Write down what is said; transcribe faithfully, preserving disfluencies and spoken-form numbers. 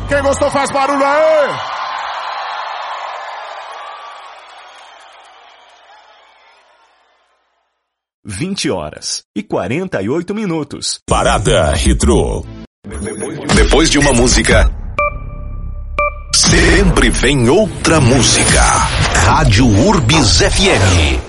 Quem gostou faz barulho aí. vinte horas e quarenta e oito minutos. Parada Retrô. Depois de uma música, sempre vem outra música. Rádio Urbis F M.